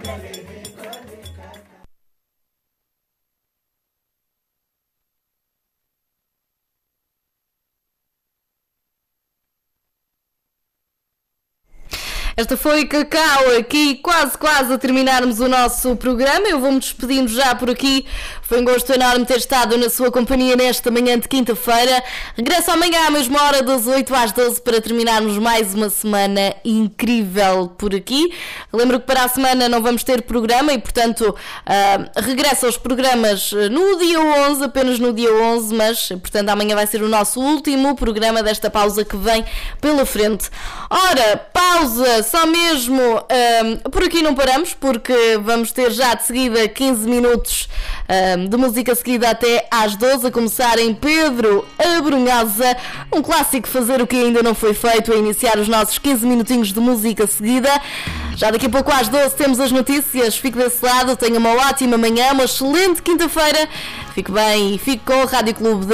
Esta foi Cacau, aqui quase a terminarmos o nosso programa. Eu vou-me despedindo já por aqui. Foi um gosto enorme ter estado na sua companhia nesta manhã de quinta-feira. Regresso amanhã à mesma hora, das 8 às 12, para terminarmos mais uma semana incrível por aqui. Lembro que para a semana não vamos ter programa e, portanto, regresso aos programas no dia 11, apenas no dia 11, mas, portanto, amanhã vai ser o nosso último programa desta pausa que vem pela frente. Ora, pausa, só mesmo, por aqui não paramos, porque vamos ter já de seguida 15 minutos de música seguida até às 12, a começar em Pedro Abrunhosa, um clássico, fazer o que ainda não foi feito, a iniciar os nossos 15 minutinhos de música seguida. Já daqui a pouco às 12 temos as notícias, fique desse lado, tenha uma ótima manhã, uma excelente quinta-feira, fique bem e fique com o Rádio Clube